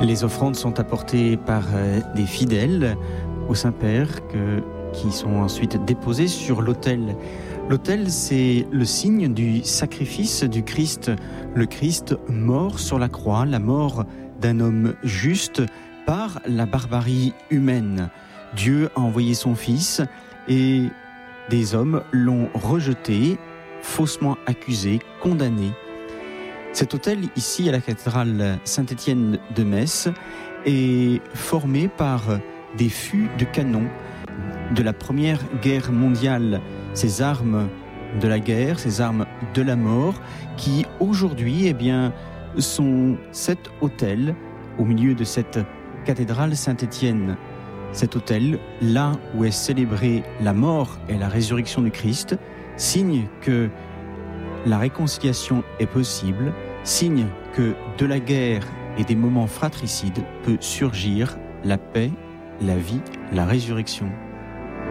Les offrandes sont apportées par des fidèles au Saint-Père qui sont ensuite déposées sur l'autel. L'autel, c'est le signe du sacrifice du Christ. Le Christ mort sur la croix, la mort d'un homme juste par la barbarie humaine. Dieu a envoyé son Fils et des hommes l'ont rejeté, faussement accusé, condamné. Cet autel, ici à la cathédrale Saint-Étienne de Metz, est formé par des fûts de canon de la Première Guerre mondiale, ces armes de la guerre, ces armes de la mort, qui aujourd'hui sont cet autel au milieu de cette cathédrale Saint-Étienne. Cet autel, là où est célébrée la mort et la résurrection du Christ, signe que la réconciliation est possible, signe que de la guerre et des moments fratricides peut surgir la paix, la vie, la résurrection.